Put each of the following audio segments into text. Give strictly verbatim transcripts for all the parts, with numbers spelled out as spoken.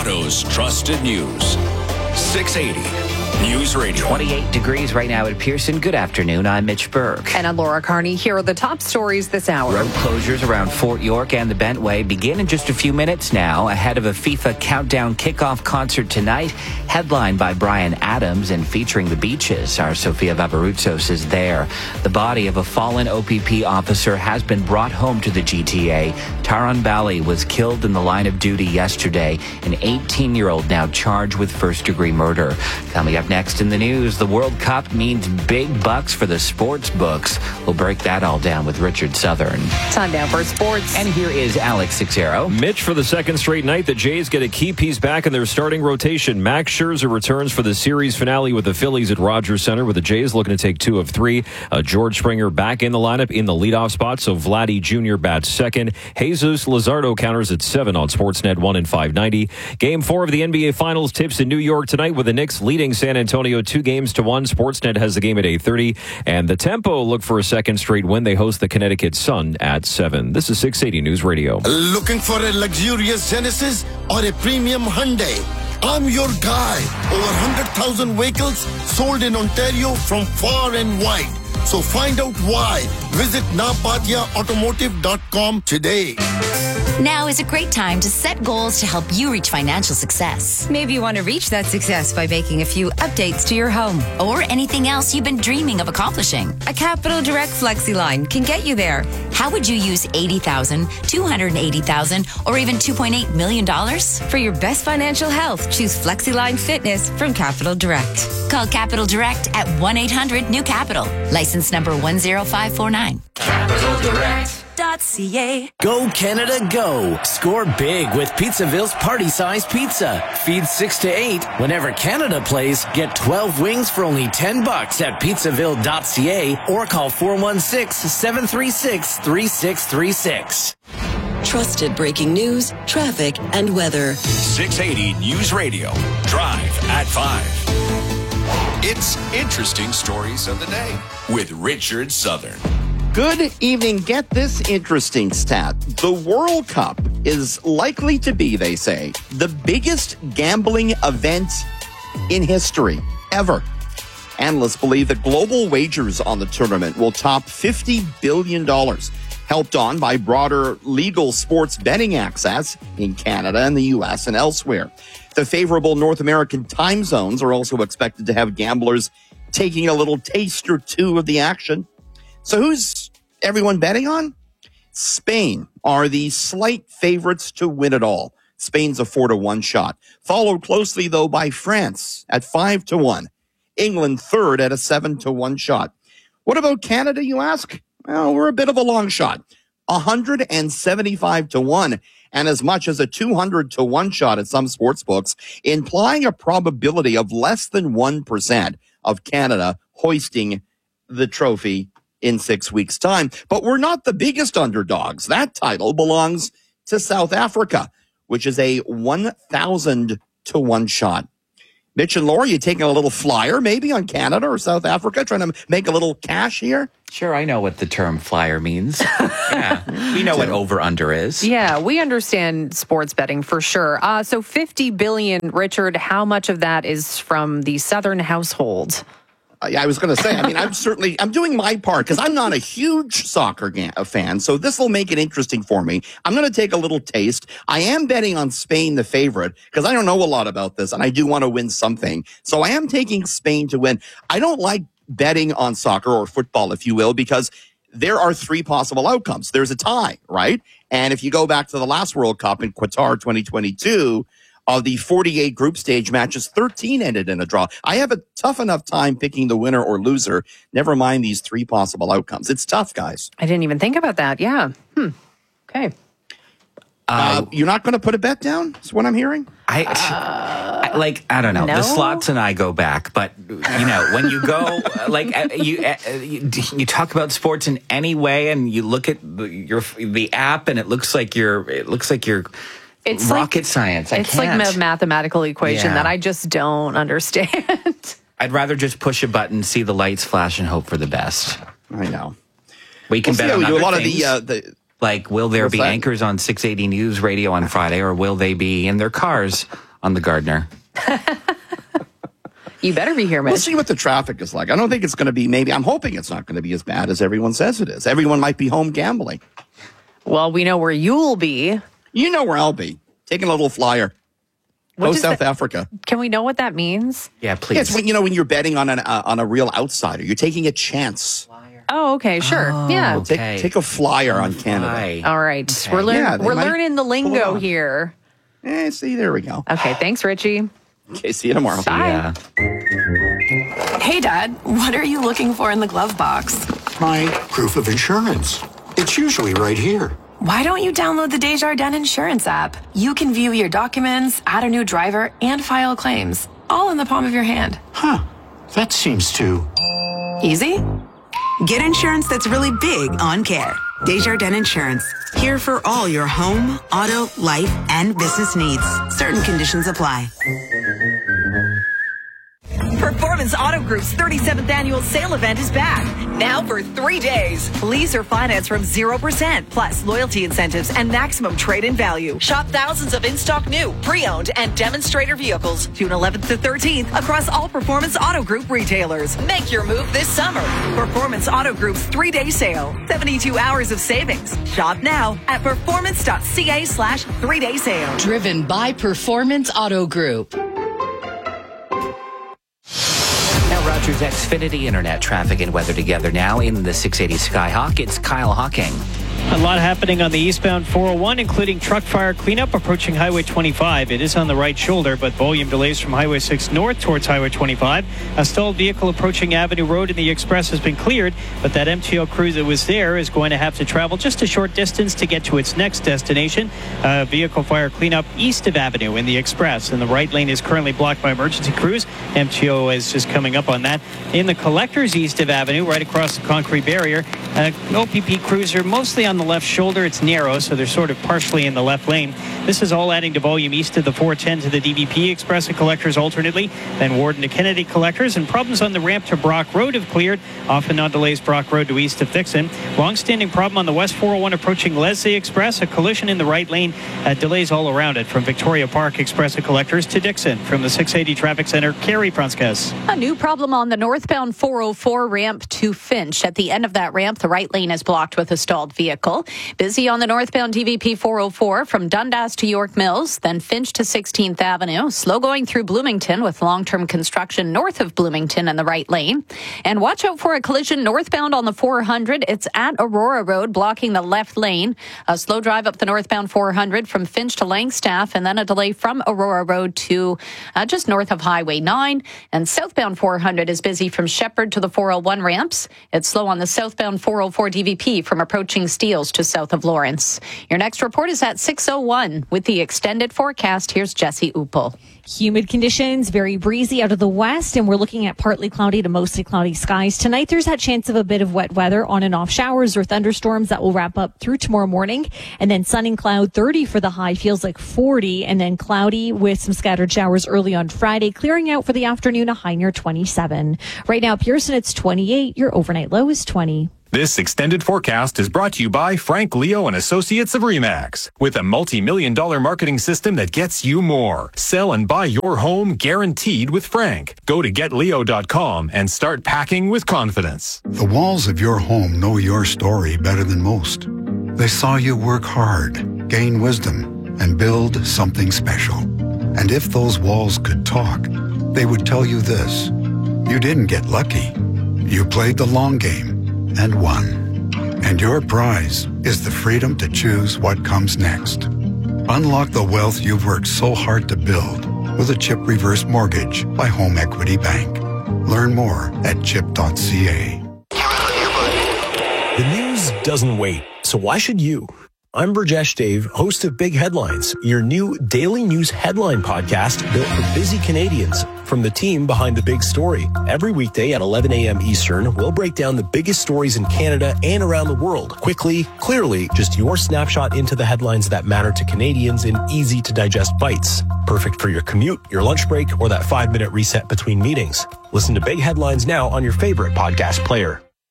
Toronto's trusted news. six eighty News Radio. twenty-eight degrees right now at Pearson. Good afternoon. I'm Mitch Burke. And I'm Laura Carney. Here are the top stories this hour. Road closures around Fort York and the Bentway begin in just a few minutes now, ahead of a FIFA Countdown kickoff concert tonight, headlined by Bryan Adams and featuring the Beaches. Our Sofia Vabaroutsos is there. The body of a fallen O P P officer has been brought home to the G T A. Taran Bali was killed in the line of duty yesterday. An eighteen-year-old now charged with first-degree murder. Coming up next in the news, the World Cup means big bucks for the sports books. We'll break that all down with Richard Southern. Time now for sports. And here is Alex Sixero. Mitch, for the second straight night, the Jays get a key piece back in their starting rotation. Max Scherzer returns for the series finale with the Phillies at Rogers Center, with the Jays looking to take two of three. Uh, George Springer back in the lineup in the leadoff spot, so Vladdy Junior bats second. Jesus Luzardo counters at seven on Sportsnet one and five ninety. Game four of the N B A Finals tips in New York tonight, with the Knicks leading San Antonio two games to one. Sportsnet has the game at eight thirty. And the Tempo look for a second straight win. They host the Connecticut Sun at seven. This is six eighty News Radio. Looking for a luxurious Genesis or a premium Hyundai? I'm your guy. Over one hundred thousand vehicles sold in Ontario from far and wide. So find out why. Visit napatia automotive dot com today. Now is a great time to set goals to help you reach financial success. Maybe you want to reach that success by making a few updates to your home. Or anything else you've been dreaming of accomplishing. A Capital Direct Flexi line can get you there. How would you use eighty thousand dollars, two hundred eighty thousand dollars, or even two point eight million dollars? For your best financial health, choose FlexiLine Fitness from Capital Direct. Call Capital Direct at one eight hundred new capital. License number one zero five four nine. Capital Direct. .ca. Go Canada Go. Score big with Pizzaville's party-sized pizza. Feed six to eight. Whenever Canada plays, get twelve wings for only ten bucks at pizzaville dot c a or call four one six, seven three six, three six three six. Trusted breaking news, traffic, and weather. six eighty News Radio. Drive at five. It's Interesting Stories of the Day with Richard Southern. Good evening. Get this interesting stat. The World Cup is likely to be, they say, the biggest gambling event in history ever. Analysts believe that global wagers on the tournament will top fifty billion dollars, helped on by broader legal sports betting access in Canada and the U S and elsewhere. The favorable North American time zones are also expected to have gamblers taking a little taste or two of the action. So who's everyone betting on? Spain are the slight favorites to win it all. Spain's a four to one shot. Followed closely, though, by France at five to one. England third at a seven to one shot. What about Canada, you ask? Well, we're a bit of a long shot. one hundred seventy-five to one, and as much as a two hundred to one shot at some sports books, implying a probability of less than one percent of Canada hoisting the trophy in six weeks' time. But we're not the biggest underdogs. That title belongs to South Africa, which is a one thousand to one shot. Mitch and Laura, you taking a little flyer maybe on Canada or South Africa, trying to make a little cash here? Sure, I know what the term flyer means. Yeah, we know what over-under is. Yeah, we understand sports betting for sure. Uh, so fifty billion dollars, Richard, how much of that is from the Southern household? Uh, yeah, I was going to say, I mean, I'm certainly, I'm doing my part because I'm not a huge soccer ga- fan, so this will make it interesting for me. I'm going to take a little taste. I am betting on Spain, the favorite, because I don't know a lot about this, and I do want to win something. So I am taking Spain to win. I don't like betting on soccer or football, if you will, because there are three possible outcomes. There's a tie, right? And if you go back to the last World Cup in Qatar twenty twenty-two, of the forty-eight group stage matches, thirteen ended in a draw. I have a tough enough time picking the winner or loser. Never mind these three possible outcomes. It's tough, guys. I didn't even think about that. Yeah. Hmm. Okay. Uh, uh, you're not going to put a bet down? Is what I'm hearing? I, uh, I like I don't know. No? The slots and I go back, but you know when you go like uh, you, uh, you you talk about sports in any way, and you look at the, your the app, and it looks like you're it looks like you're. It's rocket like, science. I it's can't. like a mathematical equation Yeah. that I just don't understand. I'd rather just push a button, see the lights flash, and hope for the best. I know. We can We'll bet see how on we do. other A lot of things. the, uh, the like, will there What's be that? anchors on six eighty News Radio on Friday, or will they be in their cars on the Gardner. You better be here, Mitch. We'll see what the traffic is like. I don't think it's going to be maybe, I'm hoping it's not going to be as bad as everyone says it is. Everyone might be home gambling. Well, we know where you'll be. You know where I'll be. Taking a little flyer. What Go does South that- Africa. Can we know what that means? Yeah, please. Yeah, it's when, you know, when you're betting on an uh, on a real outsider. You're taking a chance. Oh, okay, sure. Oh, yeah. Take, okay. take a flyer on Fly. Canada. All right. Okay. We're, lear- Yeah, they we're might learning the pull it lingo off. here. Eh, see, there we go. Okay, thanks, Richie. Okay, see you tomorrow. Bye. Yeah. Hey, Dad, what are you looking for in the glove box? My proof of insurance. It's usually right here. Why don't you download the Desjardins Insurance app? You can view your documents, add a new driver, and file claims, all in the palm of your hand. Huh. That seems too easy. Get insurance that's really big on care. Desjardins Insurance. Here for all your home, auto, life, and business needs. Certain conditions apply. Performance Auto Group's thirty-seventh annual sale event is back. Now for three days. Lease or finance from zero percent, plus loyalty incentives and maximum trade-in value. Shop thousands of in-stock new, pre-owned, and demonstrator vehicles June eleventh to thirteenth across all Performance Auto Group retailers. Make your move this summer. Performance Auto Group's three-day sale. seventy-two hours of savings. Shop now at performance.ca slash three-day sale. Driven by Performance Auto Group. Now, Rogers Xfinity Internet traffic and weather together now in the six eighty Skyhawk. It's Kyle Hawking. A lot happening on the eastbound four oh one, including truck fire cleanup approaching Highway twenty-five. It is on the right shoulder, but volume delays from Highway six north towards Highway twenty-five. A stalled vehicle approaching Avenue Road in the Express has been cleared, but that M T O crew that was there is going to have to travel just a short distance to get to its next destination. Uh, vehicle fire cleanup east of Avenue in the Express, and the right lane is currently blocked by emergency crews. M T O is just coming up on that. In the collectors east of Avenue, right across the concrete barrier, uh, O P P crews are mostly on the left shoulder. It's narrow, so they're sort of partially in the left lane. This is all adding to volume east of the four ten to the D V P Express and collectors alternately. Then Warden to Kennedy collectors, and problems on the ramp to Brock Road have cleared. Often on delays Brock Road to east of Dixon. Long-standing problem on the West four oh one approaching Leslie Express. A collision in the right lane. Uh, delays all around it from Victoria Park Express and collectors to Dixon. From the six eighty Traffic Center, Carrie Pronskas. A new problem on the northbound four oh four ramp to Finch. At the end of that ramp, the right lane is blocked with a stalled vehicle. Busy on the northbound D V P four oh four from Dundas to York Mills, then Finch to sixteenth Avenue. Slow going through Bloomington with long-term construction north of Bloomington in the right lane. And watch out for a collision northbound on the four hundred. It's at Aurora Road, blocking the left lane. A slow drive up the northbound four hundred from Finch to Langstaff, and then a delay from Aurora Road to uh, just north of Highway nine. And southbound four hundred is busy from Shepherd to the four oh one ramps. It's slow on the southbound four oh four D V P from approaching Steeles to south of Lawrence. Your next report is at six oh one. With the extended forecast, here's Jesse Upel. Humid conditions, very breezy out of the west, and we're looking at partly cloudy to mostly cloudy skies. Tonight, there's that chance of a bit of wet weather, on and off showers or thunderstorms that will wrap up through tomorrow morning. And then sun and cloud, thirty for the high, feels like forty, and then cloudy with some scattered showers early on Friday, clearing out for the afternoon, a high near twenty-seven. Right now, Pearson, it's twenty-eight. Your overnight low is twenty. This extended forecast is brought to you by Frank Leo and Associates of Remax. With a multi-million dollar marketing system that gets you more. Sell and buy your home guaranteed with Frank. Go to get leo dot com and start packing with confidence. The walls of your home know your story better than most. They saw you work hard, gain wisdom, and build something special. And if those walls could talk, they would tell you this. You didn't get lucky. You played the long game and won. And your prize is the freedom to choose what comes next. Unlock the wealth you've worked so hard to build with a CHIP reverse mortgage by Home Equity Bank. Learn more at chip dot c a. The news doesn't wait, so why should you? I'm Burjesh Dave, host of Big Headlines, your new daily news headline podcast built for busy Canadians from the team behind the big story. Every weekday at eleven a.m. Eastern, we'll break down the biggest stories in Canada and around the world. Quickly, clearly, just your snapshot into the headlines that matter to Canadians in easy-to-digest bites. Perfect for your commute, your lunch break, or that five-minute reset between meetings. Listen to Big Headlines now on your favorite podcast player.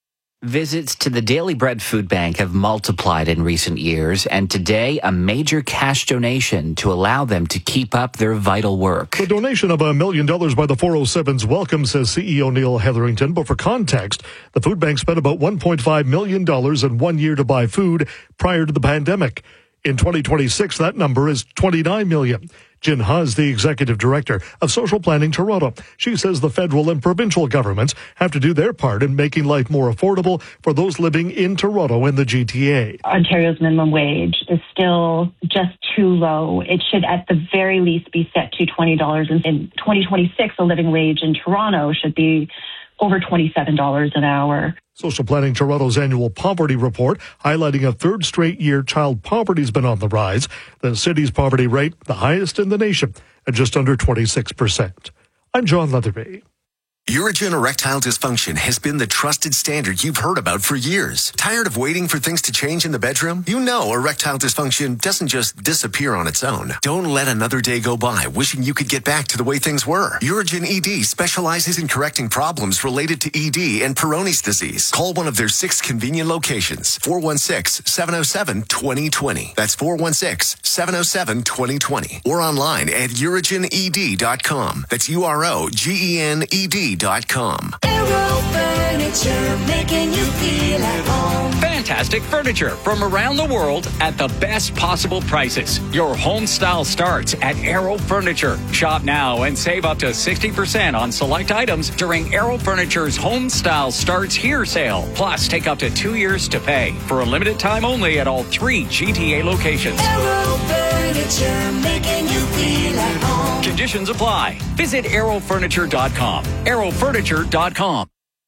Visits to the Daily Bread Food Bank have multiplied in recent years, and today a major cash donation to allow them to keep up their vital work. The donation of a million dollars by the four oh sevens welcome, says C E O Neil Hetherington. But for context, the food bank spent about one point five million dollars in one year to buy food prior to the pandemic. In twenty twenty-six, that number is twenty-nine million dollars. Jin Ha is the executive director of Social Planning Toronto. She says the federal and provincial governments have to do their part in making life more affordable for those living in Toronto and the G T A. Ontario's minimum wage is still just too low. It should at the very least be set to twenty dollars. And in twenty twenty-six, the living wage in Toronto should be over twenty-seven dollars an hour. Social Planning Toronto's annual poverty report highlighting a third straight year child poverty has been on the rise. The city's poverty rate, the highest in the nation, at just under twenty-six percent. I'm John Leatherby. Urigen erectile dysfunction has been the trusted standard you've heard about for years. Tired of waiting for things to change in the bedroom? You know erectile dysfunction doesn't just disappear on its own. Don't let another day go by wishing you could get back to the way things were. Urigen E D specializes in correcting problems related to E D and Peyronie's disease. Call one of their six convenient locations. four one six, seven oh seven, two oh two oh. That's four one six, seven oh seven, two oh two oh. Or online at urigen e d dot com. That's U R O G E N E D dot com. Aero Furniture, making you feel at home. Fantastic furniture from around the world at the best possible prices. Your home style starts at Aero Furniture. Shop now and save up to sixty percent on select items during Aero Furniture's Home Style Starts Here sale. Plus, take up to two years to pay for a limited time only at all three G T A locations. Aero Furniture, making you feel at home. Conditions apply. Visit aero furniture dot com. aero furniture dot com.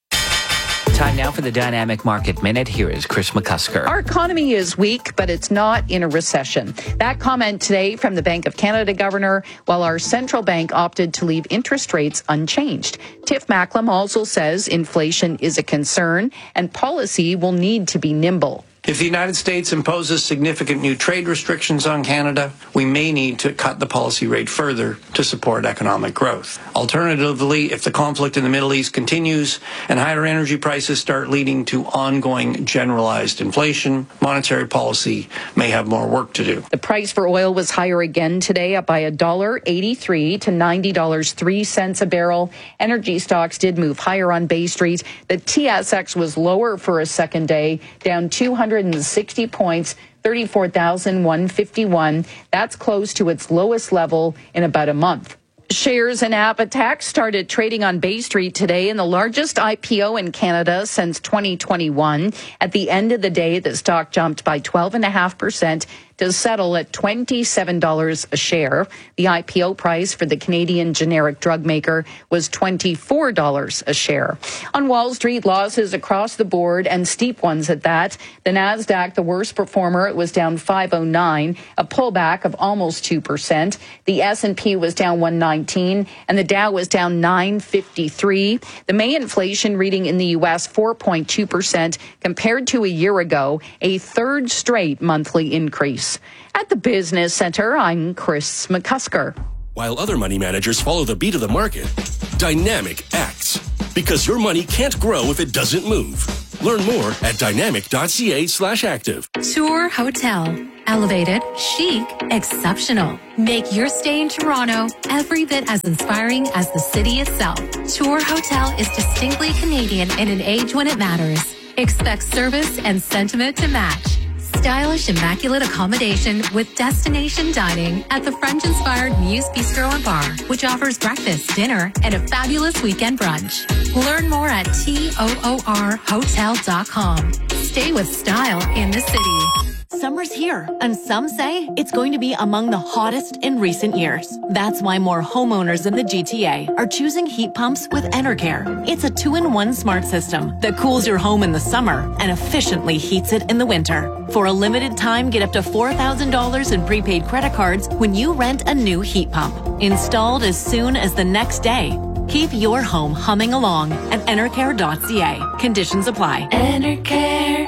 Time now for the Dynamic Market Minute. Here is Chris McCusker. Our economy is weak, but it's not in a recession. That comment today from the Bank of Canada governor, while our central bank opted to leave interest rates unchanged. Tiff Macklem also says inflation is a concern and policy will need to be nimble. If the United States imposes significant new trade restrictions on Canada, we may need to cut the policy rate further to support economic growth. Alternatively, if the conflict in the Middle East continues and higher energy prices start leading to ongoing generalized inflation, monetary policy may have more work to do. The price for oil was higher again today, up by one dollar eighty-three to ninety dollars and three cents a barrel. Energy stocks did move higher on Bay Street. The T S X was lower for a second day, down two hundred sixty points, thirty-four thousand one hundred fifty-one. That's close to its lowest level in about a month. Shares in Apotex started trading on Bay Street today in the largest I P O in Canada since twenty twenty-one. At the end of the day, the stock jumped by twelve point five percent to settle at twenty-seven dollars a share. The I P O price for the Canadian generic drug maker was twenty-four dollars a share. On Wall Street, losses across the board and steep ones at that. The Nasdaq, the worst performer, it was down five oh nine, a pullback of almost two percent. The S and P was down one nineteen, and the Dow was down nine fifty-three. The May inflation reading in the U S four point two percent compared to a year ago, a third straight monthly increase. At the Business Center, I'm Chris McCusker. While other money managers follow the beat of the market, Dynamic acts. Because your money can't grow if it doesn't move. Learn more at dynamic.ca slash active. Tour Hotel. Elevated, chic, exceptional. Make your stay in Toronto every bit as inspiring as the city itself. Tour Hotel is distinctly Canadian in an age when it matters. Expect service and sentiment to match. Stylish, immaculate accommodation with destination dining at the French-inspired Muse Bistro and Bar, which offers breakfast, dinner, and a fabulous weekend brunch. Learn more at toor hotel dot com. Stay with style in the city. Summer's here, and some say it's going to be among the hottest in recent years. That's why more homeowners in the G T A are choosing heat pumps with Enercare. It's a two-in-one smart system that cools your home in the summer and efficiently heats it in the winter. For a limited time, get up to four thousand dollars in prepaid credit cards when you rent a new heat pump. Installed as soon as the next day. Keep your home humming along at enercare dot c a. Conditions apply. Enercare.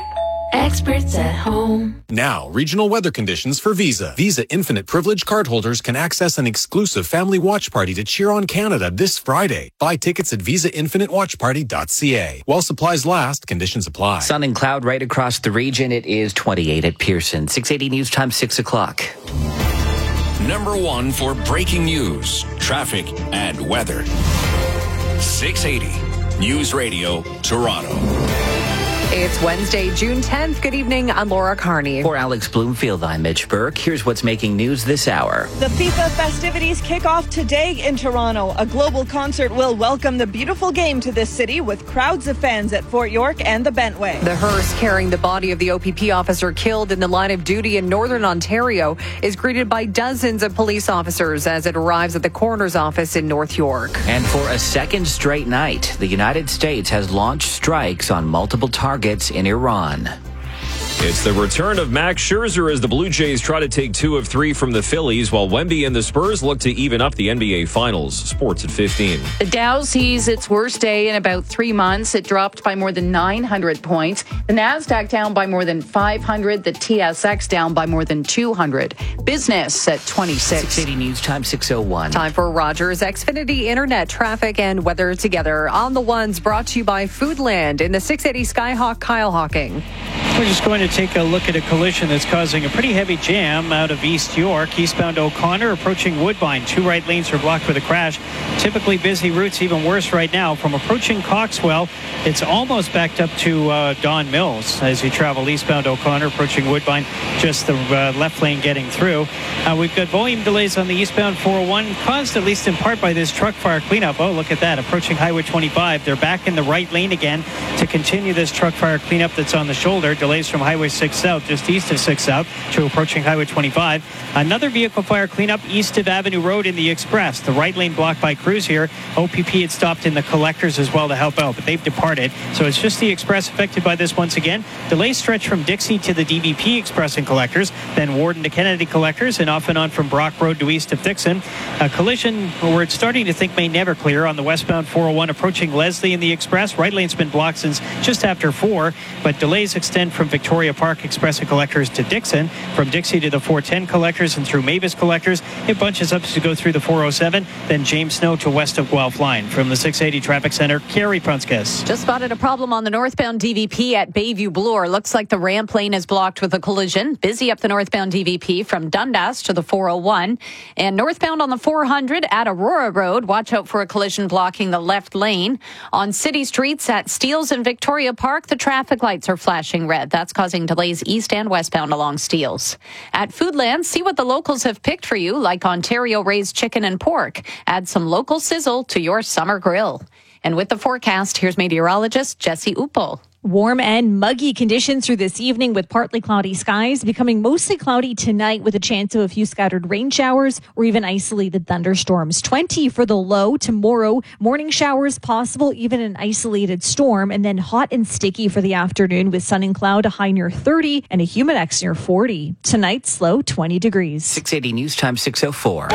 Experts at home. Now, regional weather conditions for Visa. Visa Infinite Privilege cardholders can access an exclusive family watch party to cheer on Canada this Friday. Buy tickets at visa infinite watch party dot c a. While supplies last, conditions apply. Sun and cloud right across the region. It is twenty-eight at Pearson. six eighty News Time, six o'clock. Number one for breaking news, traffic, and weather. six eighty News Radio, Toronto. It's Wednesday, June tenth. Good evening. I'm Laura Carney. For Alex Bloomfield, I'm Mitch Burke. Here's what's making news this hour. The FIFA festivities kick off today in Toronto. A global concert will welcome the beautiful game to this city with crowds of fans at Fort York and the Bentway. The hearse carrying the body of the O P P officer killed in the line of duty in Northern Ontario is greeted by dozens of police officers as it arrives at the coroner's office in North York. And for a second straight night, the United States has launched strikes on multiple targets in Iran. It's the return of Max Scherzer as the Blue Jays try to take two of three from the Phillies, while Wemby and the Spurs look to even up the N B A Finals. Sports at fifteen. The Dow sees its worst day in about three months. It dropped by more than nine hundred points. The Nasdaq down by more than five hundred. The T S X down by more than two hundred. Business at twenty-six. six eighty News Time, six oh one. Time for Rogers Xfinity Internet traffic and weather together on the ones brought to you by Foodland in the six eighty Skyhawk. Kyle Hawking. We're just going to take a look at a collision that's causing a pretty heavy jam out of East York. Eastbound O'Connor approaching Woodbine. Two right lanes are blocked with a crash. Typically busy routes, even worse right now. From approaching Coxwell, it's almost backed up to uh, Don Mills as you travel eastbound O'Connor, approaching Woodbine, just the uh, left lane getting through. Uh, we've got volume delays on the eastbound four oh one, caused at least in part by this truck fire cleanup. Oh, look at that. Approaching Highway twenty-five. They're back in the right lane again to continue this truck fire cleanup that's on the shoulder. Delays from Highway six South, just east of six South, to approaching Highway twenty-five. Another vehicle fire cleanup east of Avenue Road in the Express. The right lane blocked by crews here. O P P had stopped in the collectors as well to help out, but they've departed. So it's just the Express affected by this once again. Delays stretch from Dixie to the D V P Express and collectors, then Warden to Kennedy collectors, and off and on from Brock Road to east of Dixon. A collision we're starting to think may never clear on the westbound four oh one approaching Leslie in the Express. Right lane's been blocked since just after four, but delays extend from Victoria Park Express and collectors to Dixon, from Dixie to the four ten collectors and through Mavis collectors. It bunches up to go through the four oh seven, then James Snow to west of Guelph line. From the six eighty Traffic Center, Carrie Prunskes. Just spotted a problem on the northbound D V P at Bayview Bloor. Looks like the ramp lane is blocked with a collision. Busy up the northbound D V P from Dundas to the four oh one. And northbound on the four hundred at Aurora Road. Watch out for a collision blocking the left lane. On city streets at Steeles and Victoria Park, the traffic lights are flashing red. That's causing delays east and westbound along Steeles. At Foodland, see what the locals have picked for you, like Ontario raised chicken and pork. Add some local sizzle to your summer grill. And with the forecast, here's meteorologist Jesse Uppel. Warm and muggy conditions through this evening with partly cloudy skies, becoming mostly cloudy tonight with a chance of a few scattered rain showers or even isolated thunderstorms. twenty for the low tomorrow. Morning showers possible, even an isolated storm, and then hot and sticky for the afternoon with sun and cloud, a high near thirty and a humidex near forty. Tonight's low twenty degrees. six eighty News Time, six oh four.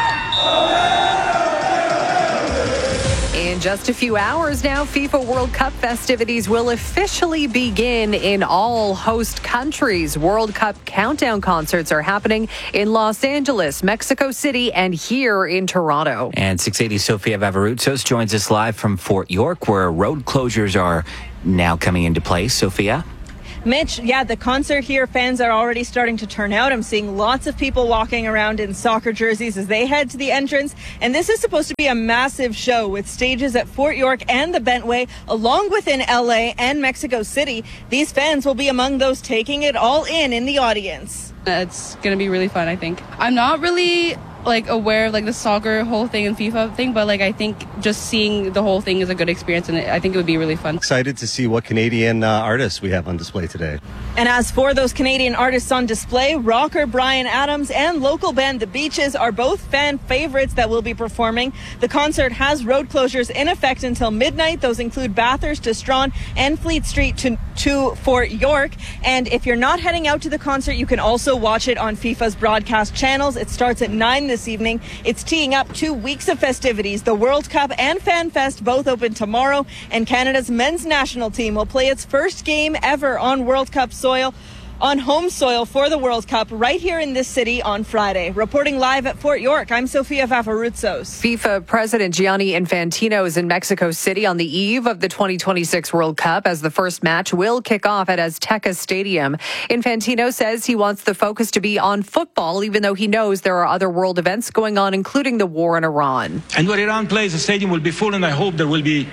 In just a few hours now, FIFA World Cup festivities will officially begin in all host countries. World Cup countdown concerts are happening in Los Angeles, Mexico City, and here in Toronto. And six eighty Sofia Vavarutsos joins us live from Fort York, where road closures are now coming into place. Sofia? Mitch, yeah, the concert here, fans are already starting to turn out. I'm seeing lots of people walking around in soccer jerseys as they head to the entrance. And this is supposed to be a massive show with stages at Fort York and the Bentway, along with in L A and Mexico City. These fans will be among those taking it all in in the audience. It's going to be really fun, I think. I'm not really like aware of like the soccer whole thing and FIFA thing, but like I think just seeing the whole thing is a good experience, and I think it would be really fun. Excited to see what Canadian uh, artists we have on display today. And as for those Canadian artists on display, rocker Bryan Adams and local band The Beaches are both fan favorites that will be performing. The concert has road closures in effect until midnight. Those include Bathurst to Strawn and Fleet Street to, to Fort York. And if you're not heading out to the concert, you can also watch it on FIFA's broadcast channels. It starts at nine this evening. It's teeing up two weeks of festivities. The World Cup and Fan Fest both open tomorrow, and Canada's men's national team will play its first game ever on World Cup soil soil, on home soil for the World Cup right here in this city on Friday. Reporting live at Fort York, I'm Sofia Vavaruzos. FIFA President Gianni Infantino is in Mexico City on the eve of the twenty twenty-six World Cup as the first match will kick off at Azteca Stadium. Infantino says he wants the focus to be on football, even though he knows there are other world events going on, including the war in Iran. And when Iran plays, the stadium will be full, and I hope there will be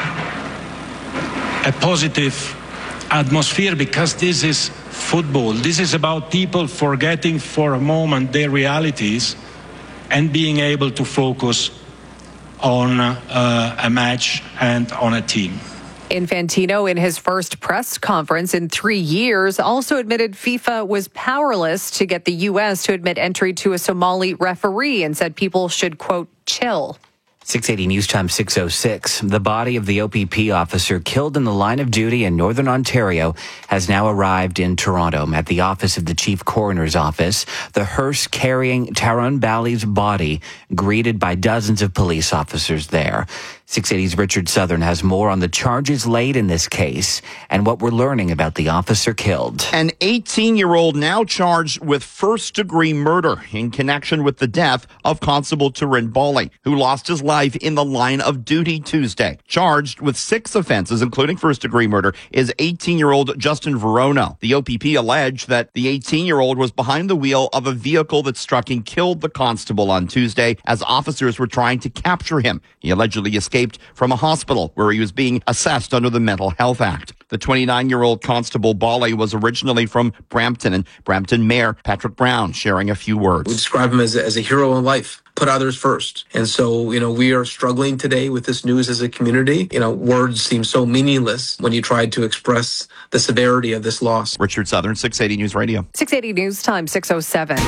a positive atmosphere, because this is football. This is about people forgetting for a moment their realities and being able to focus on uh, a match and on a team. Infantino, in his first press conference in three years, also admitted FIFA was powerless to get the U S to admit entry to a Somali referee and said people should, quote, chill. six eighty News Time six oh six. The body of the O P P officer killed in the line of duty in Northern Ontario has now arrived in Toronto at the office of the Chief Coroner's Office. The hearse carrying Tyrone Bali's body greeted by dozens of police officers there. six eighty's Richard Southern has more on the charges laid in this case and what we're learning about the officer killed. An eighteen-year-old now charged with first-degree murder in connection with the death of Constable Tyrone Bali, who lost his life in the line of duty Tuesday. Charged with six offenses, including first-degree murder, is eighteen-year-old Justin Verono. The O P P alleged that the eighteen-year-old was behind the wheel of a vehicle that struck and killed the constable on Tuesday as officers were trying to capture him. He allegedly escaped from a hospital where he was being assessed under the Mental Health Act. The twenty-nine-year-old Constable Bali was originally from Brampton, and Brampton Mayor Patrick Brown sharing a few words. We describe him as a, as a hero in life, put others first. And so, you know, we are struggling today with this news as a community. You know, words seem so meaningless when you try to express the severity of this loss. Richard Southern, six eighty News Radio. six eighty News Time six oh seven.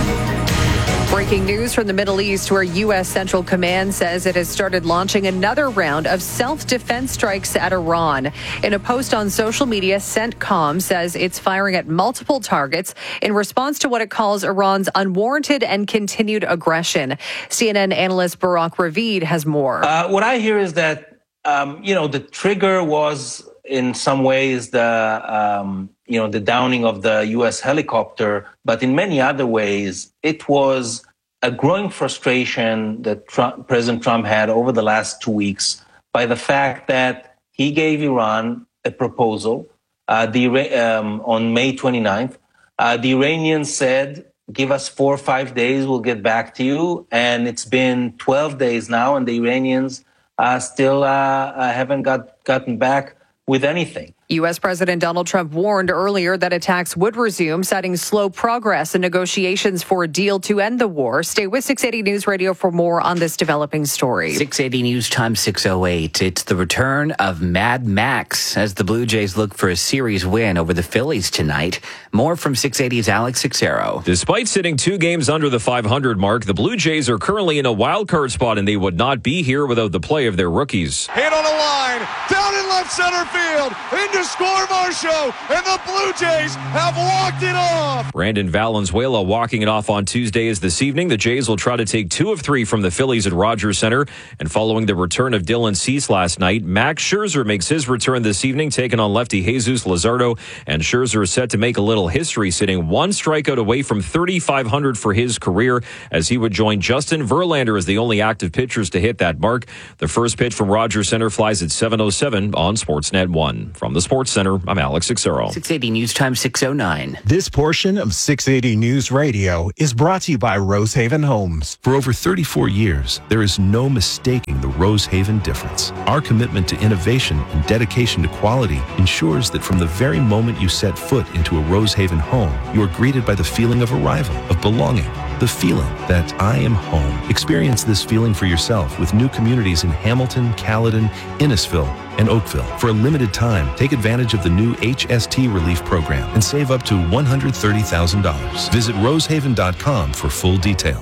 Breaking news from the Middle East, where U S. Central Command says it has started launching another round of self-defense strikes at Iran. In a post on social media, CENTCOM says it's firing at multiple targets in response to what it calls Iran's unwarranted and continued aggression. C N N analyst Barak Ravid has more. Uh, what I hear is that, um, you know, the trigger was in some ways the, um, you know, the downing of the U S helicopter, but in many other ways, it was a growing frustration that Trump, President Trump had over the last two weeks by the fact that he gave Iran a proposal uh, the, um, on May twenty-ninth. Uh, the Iranians said, give us four or five days, we'll get back to you. And it's been twelve days now, and the Iranians uh, still uh, haven't got, gotten back with anything. U S. President Donald Trump warned earlier that attacks would resume, citing slow progress in negotiations for a deal to end the war. Stay with six eighty News Radio for more on this developing story. six eighty News Time six oh eight. It's the return of Mad Max as the Blue Jays look for a series win over the Phillies tonight. More from six eighty's Alex Sixero. Despite sitting two games under the five hundred mark, the Blue Jays are currently in a wild card spot, and they would not be here without the play of their rookies. Hit on a line, down in left center field, into score Marshall, and the Blue Jays have walked it off. Brandon Valenzuela walking it off on Tuesday is this evening. The Jays will try to take two of three from the Phillies at Rogers Center. And following the return of Dylan Cease last night, Max Scherzer makes his return this evening, taking on lefty Jesus Luzardo. And Scherzer is set to make a little history, sitting one strikeout away from thirty-five hundred for his career, as he would join Justin Verlander as the only active pitchers to hit that mark. The first pitch from Rogers Center flies at seven oh seven on Sportsnet one. From the Sports Center, I'm Alex Sixero. six eighty News Time six oh nine. This portion of six eighty News Radio is brought to you by Rosehaven Homes. For over thirty-four years, there is no mistaking the Rosehaven difference. Our commitment to innovation and dedication to quality ensures that from the very moment you set foot into a Rosehaven home, you are greeted by the feeling of arrival, of belonging, the feeling that I am home. Experience this feeling for yourself with new communities in Hamilton, Caledon, Innisfil, and Oakville. For a limited time, take advantage of the new H S T Relief Program and save up to one hundred thirty thousand dollars. Visit rosehaven dot com for full details.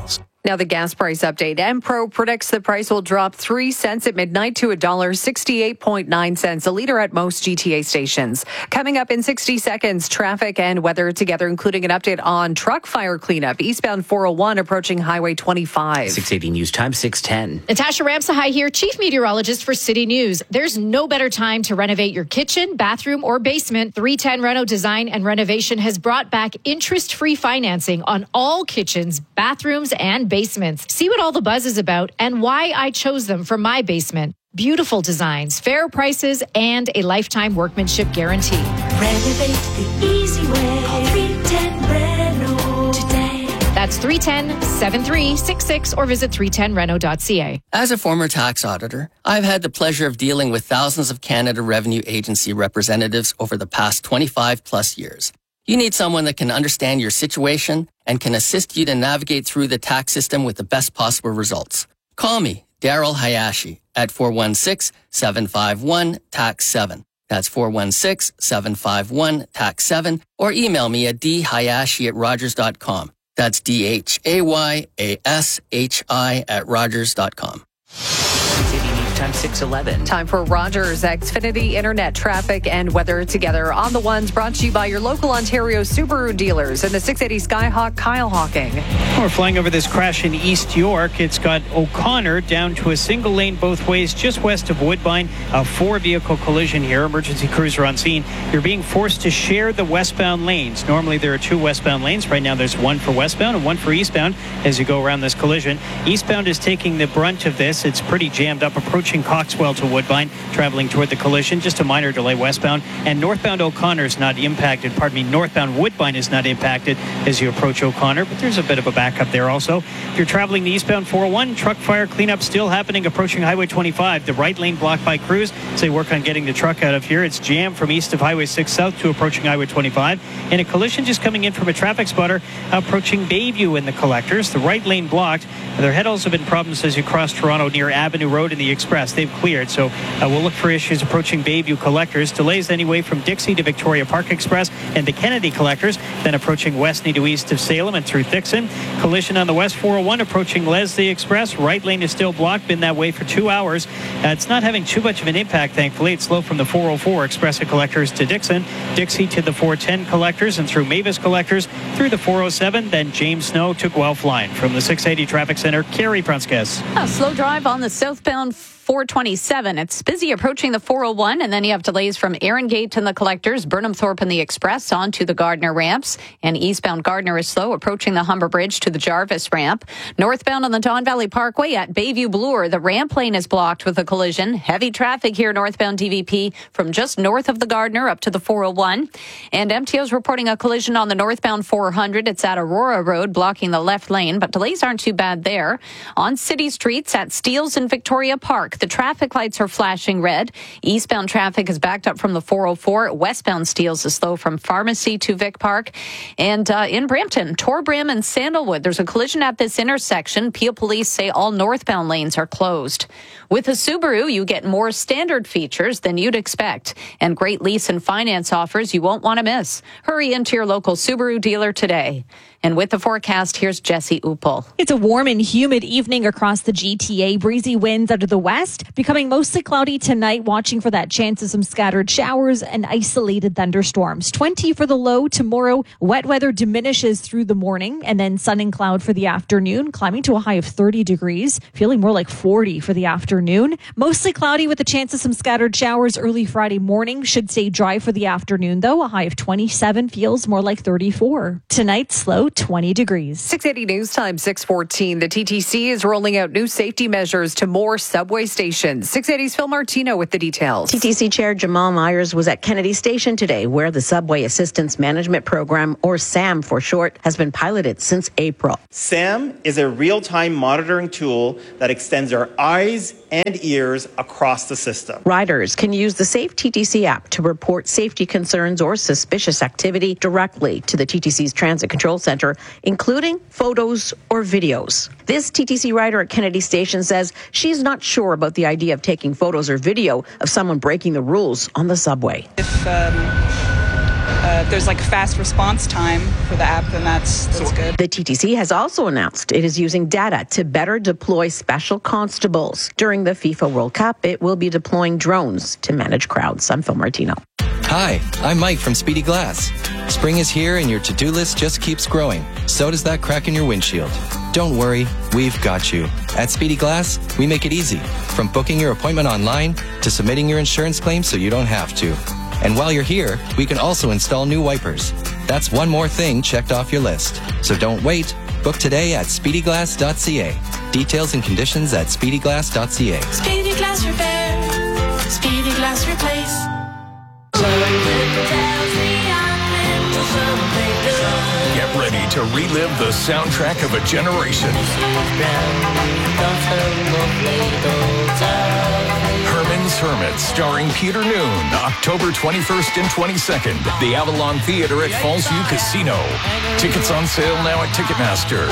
Now the gas price update. Enpro predicts the price will drop three cents at midnight to one dollar sixty-eight point nine cents a liter at most G T A stations. Coming up in sixty seconds, traffic and weather together, including an update on truck fire cleanup. Eastbound four oh one approaching Highway twenty-five. six eighty News Time, six ten. Natasha Ramsahai here, Chief Meteorologist for City News. There's no better time to renovate your kitchen, bathroom, or basement. three ten Reno Design and Renovation has brought back interest-free financing on all kitchens, bathrooms, and basements. See what all the buzz is about and why I chose them for my basement. Beautiful designs, fair prices, and a lifetime workmanship guarantee. Renovate the easy way. Call three ten Reno today. That's three one zero, seven three six six or visit three ten reno dot c a. As a former tax auditor, I've had the pleasure of dealing with thousands of Canada Revenue Agency representatives over the past twenty-five plus years. You need someone that can understand your situation and can assist you to navigate through the tax system with the best possible results. Call me, Daryl Hayashi, at four one six, seven five one, T A X seven. That's four one six, seven five one, T A X seven, or email me at d hayashi at rogers dot com. That's D H A Y A S H I at rogers dot com. Time six eleven. Time for Rogers Xfinity Internet traffic and weather together on the ones brought to you by your local Ontario Subaru dealers and the six eighty Skyhawk, Kyle Hawking. We're flying over this crash in East York. It's got O'Connor down to a single lane both ways just west of Woodbine. A four vehicle collision here. Emergency crews are on scene. You're being forced to share the westbound lanes. Normally there are two westbound lanes. Right now there's one for westbound and one for eastbound as you go around this collision. Eastbound is taking the brunt of this. It's pretty jammed up approaching Coxwell to Woodbine, traveling toward the collision. Just a minor delay westbound. And northbound O'Connor is not impacted. Pardon me, northbound Woodbine is not impacted as you approach O'Connor, but there's a bit of a backup there also. If you're traveling the eastbound four oh one, truck fire cleanup still happening approaching Highway twenty-five. The right lane blocked by crews as they work on getting the truck out of here. It's jammed from east of Highway six south to approaching Highway twenty-five. And a collision just coming in from a traffic spotter approaching Bayview in the collectors. The right lane blocked. There had also been problems as you cross Toronto near Avenue Road in the Express. They've cleared, so uh, we'll look for issues approaching Bayview collectors. Delays anyway from Dixie to Victoria Park Express and the Kennedy collectors, then approaching Westney to east of Salem and through Thixon. Collision on the West four oh one approaching Leslie Express. Right lane is still blocked, been that way for two hours. Uh, it's not having too much of an impact, thankfully. It's slow from the four oh four Express collectors to Dixon, Dixie to the four ten collectors and through Mavis collectors through the four oh seven. Then James Snow took well flying. From the six eighty Traffic Center, Carrie Prunskes. A slow drive on the southbound four twenty-seven. It's busy approaching the four oh one, and then you have delays from Erin Gate and the collectors, Burnham Thorpe and the Express onto the Gardner ramps, and eastbound Gardner is slow approaching the Humber Bridge to the Jarvis ramp. Northbound on the Don Valley Parkway at Bayview Bloor, the ramp lane is blocked with a collision. Heavy traffic here northbound D V P from just north of the Gardner up to the four oh one. And M T O's reporting a collision on the northbound four hundred. It's at Aurora Road, blocking the left lane, but delays aren't too bad there. On city streets at Steeles and Victoria Park, the traffic lights are flashing red. Eastbound traffic is backed up from the four oh four. Westbound Steeles is slow from Pharmacy to Vic Park. And uh, in Brampton, Torbram and Sandalwood, there's a collision at this intersection. Peel police say all northbound lanes are closed. With a Subaru, you get more standard features than you'd expect and great lease and finance offers you won't want to miss. Hurry into your local Subaru dealer today. And with the forecast, here's Jesse Upel. It's a warm and humid evening across the G T A. Breezy winds out of the west, becoming mostly cloudy tonight, watching for that chance of some scattered showers and isolated thunderstorms. twenty for the low tomorrow. Wet weather diminishes through the morning, and then sun and cloud for the afternoon, climbing to a high of thirty degrees, feeling more like forty for the afternoon. Mostly cloudy with a chance of some scattered showers early Friday morning. Should stay dry for the afternoon, though. A high of twenty-seven, feels more like thirty-four. Tonight, slow twenty degrees. six eighty News Time, six fourteen. The T T C is rolling out new safety measures to more subway stations. six eighty's Phil Martino with the details. T T C Chair Jamal Myers was at Kennedy Station today, where the Subway Assistance Management Program, or SAM for short, has been piloted since April. SAM is a real-time monitoring tool that extends our eyes and ears across the system. Riders can use the Safe T T C app to report safety concerns or suspicious activity directly to the T T C's Transit Control Center, including photos or videos. This T T C rider at Kennedy Station says she's not sure about the idea of taking photos or video of someone breaking the rules on the subway. If um, uh, there's like fast response time for the app, then that's, that's good. The T T C has also announced it is using data to better deploy special constables. During the FIFA World Cup, it will be deploying drones to manage crowds. I'm Phil Martino. Hi, I'm Mike from Speedy Glass. Spring is here and your to-do list just keeps growing. So does that crack in your windshield. Don't worry, we've got you. At Speedy Glass, we make it easy. From booking your appointment online to submitting your insurance claim so you don't have to. And while you're here, we can also install new wipers. That's one more thing checked off your list. So don't wait. Book today at speedy glass dot c a. Details and conditions at speedy glass dot c a. Speedy Glass Repair. Speedy Glass Replace. Get ready to relive the soundtrack of a generation. Herman's Hermits, starring Peter Noon, October twenty-first and twenty-second. The Avalon Theater at Fallsview Casino. Tickets on sale now at Ticketmaster.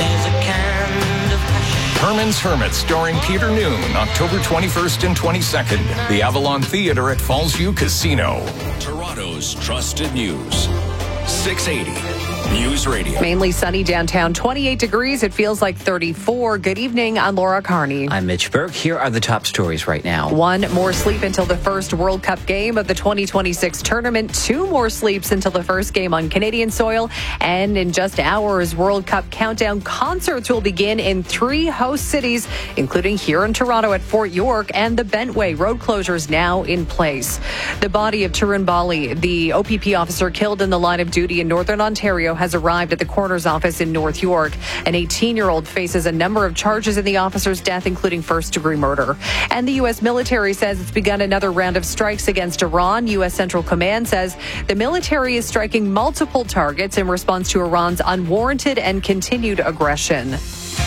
Herman's Hermits, starring Peter Noon, October twenty-first and twenty-second. The Avalon Theater at Fallsview Casino. Toronto's trusted news. six eighty News Radio. Mainly sunny downtown, twenty-eight degrees. It feels like thirty-four. Good evening. I'm Laura Carney. I'm Mitch Burke. Here are the top stories right now. One more sleep until the first World Cup game of the twenty twenty-six tournament. Two more sleeps until the first game on Canadian soil. And in just hours, World Cup countdown concerts will begin in three host cities, including here in Toronto at Fort York and the Bentway. Road closures now in place. The body of Tarun Bali, the O P P officer killed in the line of duty in Northern Ontario, has arrived at the coroner's office in North York. An eighteen-year-old faces a number of charges in the officer's death, including first-degree murder. And the U S military says it's begun another round of strikes against Iran. U S Central Command says the military is striking multiple targets in response to Iran's unwarranted and continued aggression.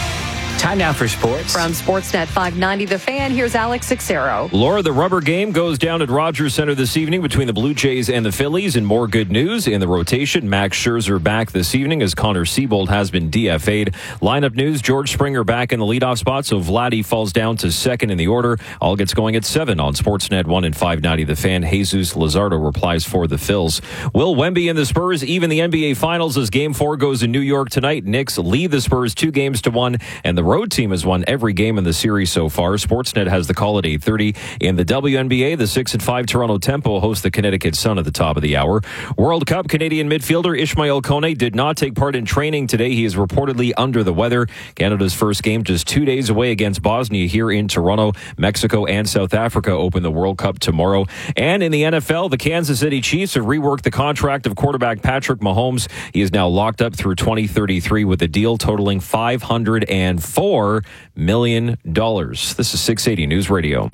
Time now for sports. From Sportsnet five ninety The Fan, here's Alex Sixero. Laura, the rubber game goes down at Rogers Center this evening between the Blue Jays and the Phillies. And more good news in the rotation. Max Scherzer back this evening as Connor Siebold has been D F A'd. Lineup news, George Springer back in the leadoff spot, so Vladdy falls down to second in the order. All gets going at seven on Sportsnet one and five ninety The Fan. Jesus Luzardo replies for the Phils. Will Wemby and the Spurs even the N B A Finals as Game four goes in New York tonight. Knicks lead the Spurs two games to one, and the road team has won every game in the series so far. Sportsnet has the call at eight thirty. In the W N B A, the six and five Toronto Tempo host the Connecticut Sun at the top of the hour. World Cup Canadian midfielder Ishmael Kone did not take part in training today. He is reportedly under the weather. Canada's first game just two days away against Bosnia here in Toronto. Mexico and South Africa open the World Cup tomorrow. And in the N F L, the Kansas City Chiefs have reworked the contract of quarterback Patrick Mahomes. He is now locked up through twenty thirty-three with a deal totaling five hundred four million dollars. This is six eighty News Radio.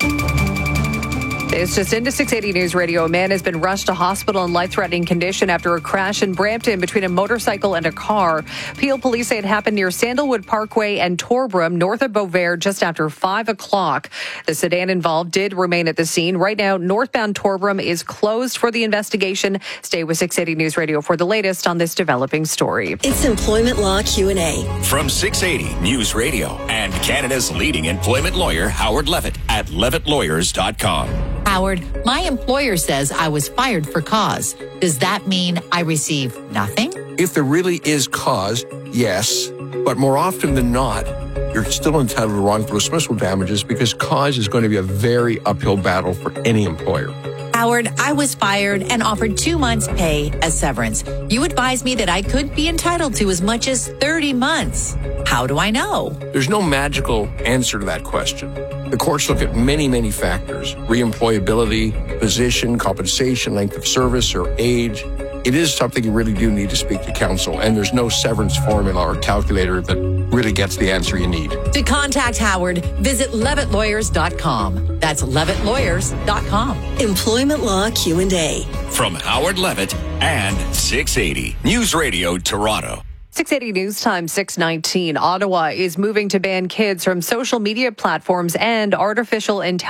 It's just into six eighty News Radio. A man has been rushed to hospital in life-threatening condition after a crash in Brampton between a motorcycle and a car. Peel police say it happened near Sandalwood Parkway and Torbram, north of Beauvais, just after five o'clock. The sedan involved did remain at the scene. Right now, northbound Torbram is closed for the investigation. Stay with six eighty News Radio for the latest on this developing story. It's Employment Law Q and A. From six eighty News Radio and Canada's leading employment lawyer, Howard Levitt at levitt lawyers dot com. Howard, my employer says I was fired for cause. Does that mean I receive nothing? If there really is cause, yes. But more often than not, you're still entitled to wrongful dismissal damages because cause is going to be a very uphill battle for any employer. Howard, I was fired and offered two months' pay as severance. You advised me that I could be entitled to as much as thirty months. How do I know? There's no magical answer to that question. The courts look at many, many factors: reemployability, position, compensation, length of service, or age. It is something you really do need to speak to counsel, and there's no severance formula or calculator that really gets the answer you need. To contact Howard, visit levitt lawyers dot com. That's levitt lawyers dot com. Employment Law Q and A. From Howard Levitt and six eighty News Radio Toronto. six eighty News Time, six nineteen. Ottawa is moving to ban kids from social media platforms and artificial intelligence.